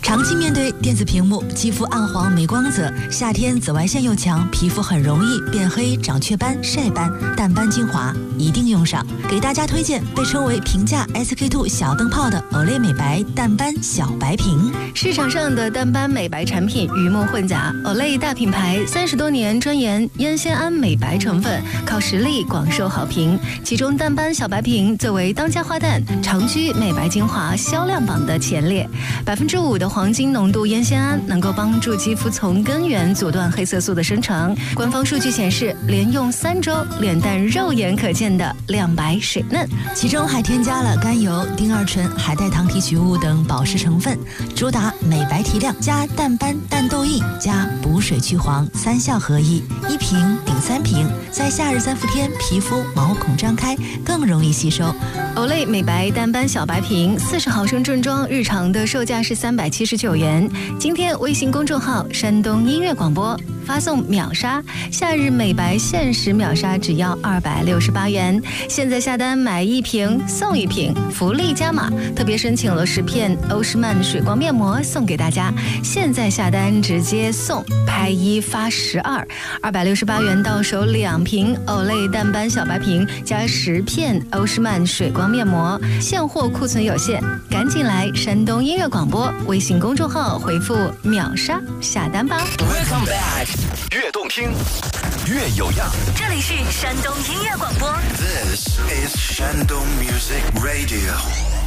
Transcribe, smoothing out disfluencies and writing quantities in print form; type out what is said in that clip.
长期面对电子屏幕，肌肤暗黄没光泽，夏天紫外线又强，皮肤很容易变黑、长雀斑、晒斑。淡斑精华一定用上，给大家推荐被称为平价 SK2 小灯泡的 Olay 美白淡斑小白瓶。 市场上的淡斑美白产品鱼目混杂，Olay 大品牌30多年专研烟酰胺美白成分，靠实力广受好评。其中淡斑小白瓶作为当家花旦，长居美白精华销量榜的前列。5%的黄金浓度烟酰胺能够帮助肌肤从根源阻断黑色素的生成。官方数据显示，连用3周，脸蛋肉眼可见的亮白水嫩， 其中还添加了甘油、丁二醇、海带糖提取物等保湿成分，主打美白提亮加淡斑淡痘印加补水去黄3效合一，1瓶顶3瓶，在夏日3伏天皮肤毛孔张开，更容易吸收。 Olay 美白淡斑小白瓶40毫升正装，日常的售价是379元。今天微信公众号山东音乐广播发送秒杀，夏日美白限时秒杀只要268元。现在下单买1瓶送1瓶，福利加码，特别申请了10片欧诗漫水光面膜送给大家。现在下单直接送，拍1发12，268元到手2瓶 Olay 淡斑小白瓶加10片欧诗漫水光面膜，现货库存有限，赶紧来山东音乐广播微信公众号回复秒杀下单吧。 Welcome back， 越动听越有样， 这里是山东音乐广播。 This is Shandong Music Radio.